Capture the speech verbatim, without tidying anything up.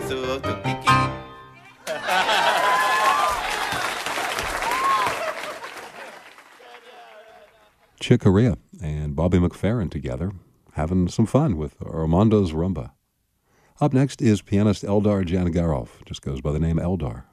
su tukiki. Chick Corea and Bobby McFerrin together, having some fun with Armando's Rumba. Up next is pianist Eldar Janigarov, just goes by the name Eldar.